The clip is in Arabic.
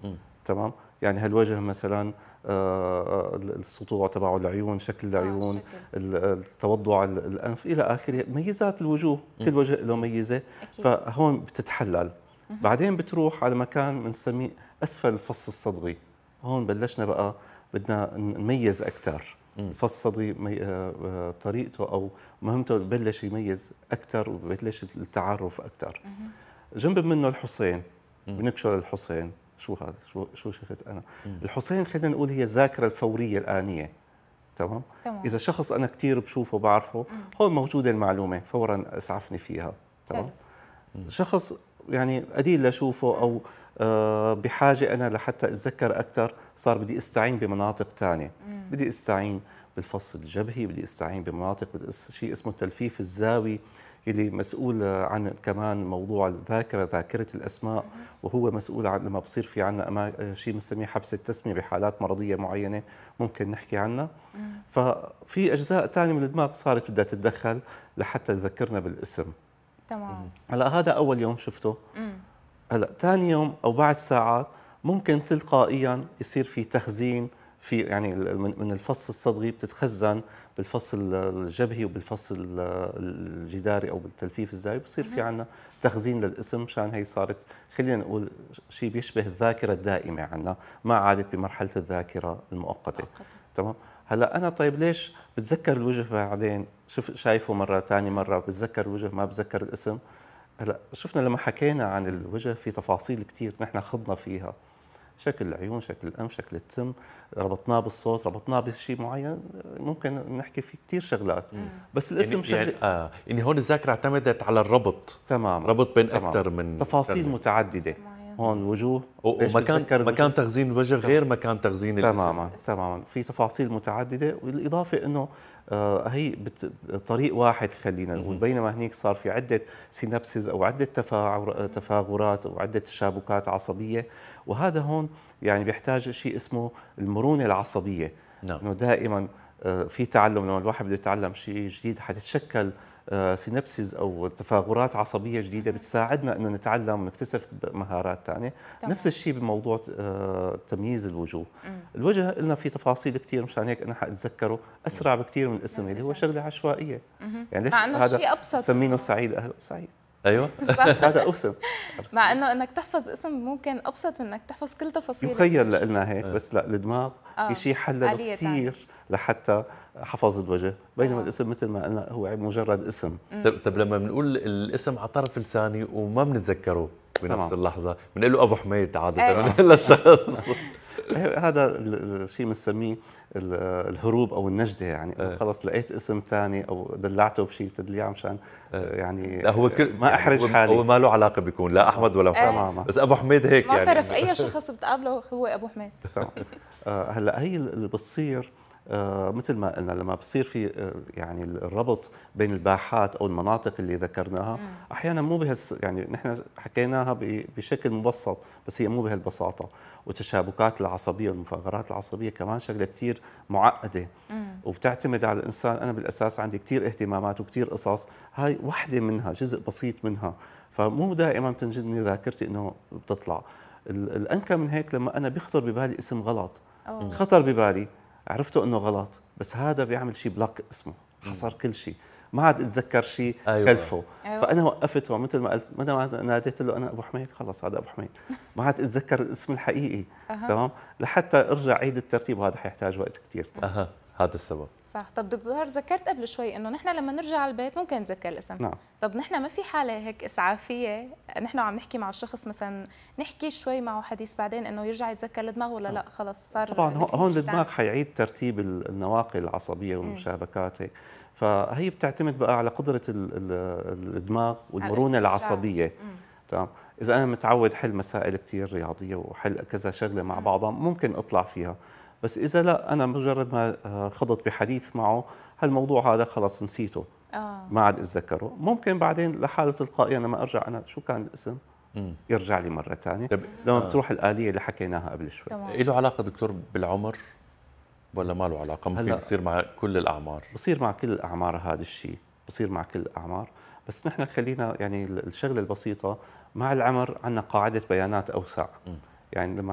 تمام. يعني هالوجه مثلا السطوع تبعه، العيون، شكل العيون، التوضع الانف الى اخره، ميزات الوجوه، كل وجه له ميزه. فهون بتتحلل. بعدين بتروح على مكان بنسميه اسفل الفص الصدغي. هون بلشنا بقى بدنا نميز اكثر. الفص الصدغي طريقته او مهمته ببلش يميز اكثر وببلش التعرف اكثر. جنب منه الحصين، بنكشر الحصين. شو هذا؟ شو شفت انا؟ الحصين خلينا نقول هي الذاكره الفوريه الانيه. تمام؟ اذا شخص انا كثير بشوفه بعرفه، هون موجوده المعلومه فورا اسعفني فيها. تمام؟ شخص يعني قليل لاشوفه او بحاجه انا لحتى اتذكر اكثر، صار بدي استعين بمناطق ثانيه. بدي استعين بالفص الجبهي، بدي استعين بمناطق شيء اسمه التلفيف الزاوي، اللي مسؤول عن كمان موضوع الذاكره، ذاكره الاسماء، وهو مسؤول عن لما بصير في عندنا شيء بنسميه حبس التسميه بحالات مرضيه معينه ممكن نحكي عنها. ففي اجزاء ثانيه من الدماغ صارت بدها تتدخل لحتى تذكرنا بالاسم. تمام. هلا هذا اول يوم شفته. هلا ثاني يوم او بعد ساعات ممكن تلقائيا يصير في تخزين في يعني من الفص الصدغي بتتخزن بالفص الجبهي وبالفص الجداري او بالتلفيف الزاوي، بصير في عندنا تخزين للاسم. مشان هي صارت خلينا نقول شيء بيشبه الذاكره الدائمه عندنا، ما عادت بمرحله الذاكره المؤقته. تمام. هلا انا طيب ليش بتذكر الوجه بعدين شايفه مره ثانيه مره بتذكر الوجه ما بتذكر الاسم؟ هلا شفنا لما حكينا عن الوجه في تفاصيل كثير نحن خضنا فيها، شكل العيون، شكل الانف، شكل التم، ربطناه بالصوت، ربطناه بشيء معين، ممكن نحكي فيه كثير شغلات. بس الاسم يعني شغله يعني هون الذاكره اعتمدت على الربط. تماما. ربط بين اكثر من تفاصيل متعدده. هون الوجوه ومكان تخزين الوجه غير مكان تخزين الاسم. تماما في تفاصيل متعدده، بالاضافه انه هي طريق واحد خلينا نقول، بينما هنيك صار في عده سينابسز او عده تفاعلات او عده تشابكات عصبيه. وهذا هون يعني بيحتاج شيء اسمه المرونه العصبيه. انه دائما في تعلم، لما الواحد بده يتعلم شيء جديد حتتشكل سينابسيز او تفاعلات عصبيه جديده بتساعدنا انه نتعلم ونكتسب مهارات ثانيه. نفس الشيء بموضوع تمييز الوجوه. الوجه قلنا في تفاصيل كثير، مشان هيك انا حاتذكره اسرع بكثير من الاسم اللي هو شغله عشوائيه. يعني ليش هذا شيء ابسط مسمينه سعيد اهلا سعيد. ايوه بس هذا اسم. مع انه انك تحفظ اسم ممكن ابسط من انك تحفظ كل تفاصيل. يخيل لنا هيك، بس لا، الدماغ في شيء حلله كثير لحتى حفظ الوجه، بينما الاسم مثل ما قلنا هو مجرد اسم. طب لما بنقول الاسم على طرف لساني وما بنتذكره بنفس اللحظه، بنقول له ابو حميد عاده للشخص. هذا الشيء بنسميه الهروب او النجده، يعني خلص لقيت اسم ثاني او دلعته بشيء تدليع مشان يعني هو ما احرج حالي. هو ما له علاقه بيكون لا احمد ولا محمد، بس ابو حميد هيك يعني معترف اي شخص بتقابله هو ابو حميد. هلا هي اللي بتصير مثل ما قلنا لما بصير في يعني الربط بين الباحات او المناطق اللي ذكرناها، احيانا مو يعني نحن حكيناها بشكل مبسط، بس هي مو بهالبساطه. والتشابكات العصبيه والمفاغرات العصبيه كمان شغله كثير معقده، وبتعتمد على الانسان. انا بالاساس عندي كثير اهتمامات وكثير قصص، هاي وحده منها، جزء بسيط منها، فمو دائما بتنجدني ذاكرتي انه بتطلع. الانكى من هيك لما انا بيخطر ببالي اسم غلط، خطر ببالي عرفته انه غلط، بس هذا بيعمل شيء بلوك اسمه، حصر كل شيء، ما عاد اتذكر شيء خلفه. فانا وقفت، ومثل ما قلت ما ناديت له انا ابو حميد، خلص هذا ابو حميد، ما عاد اتذكر الاسم الحقيقي. تمام، لحتى ارجع عيد الترتيب، وهذا حيحتاج وقت كثير. هذا السبب. صح. طب دكتور، ذكرت قبل شوي انه نحن لما نرجع على البيت ممكن نتذكر الاسم. نعم. طب نحن ما في حاله هيك اسعافيه نحن عم نحكي مع الشخص، مثلا نحكي شوي معه حديث بعدين انه يرجع يتذكر الدماغ، ولا لا خلص صار؟ طبعا هون الدماغ حيعيد ترتيب النواقل العصبيه والمشابكات هيك، فهي بتعتمد بقى على قدره الدماغ والمرونه العصبيه. تمام. اذا انا متعود حل مسائل كثير رياضيه وحل كذا شغله مع بعضها ممكن اطلع فيها، بس اذا لا، انا مجرد ما خضت بحديث معه هالموضوع هذا خلص نسيته، ما عاد اتذكره. ممكن بعدين لحاله تلقائيا لما ارجع انا شو كان الاسم يرجع لي مره ثانيه، لما بتروح الاليه اللي حكيناها قبل شوي. له علاقه دكتور بالعمر ولا ما له علاقه؟ ممكن يصير مع كل الاعمار؟ بصير مع كل الاعمار، هذا الشيء بصير مع كل الاعمار، بس نحن خلينا يعني الشغله البسيطه، مع العمر عندنا قاعده بيانات اوسع. يعني لما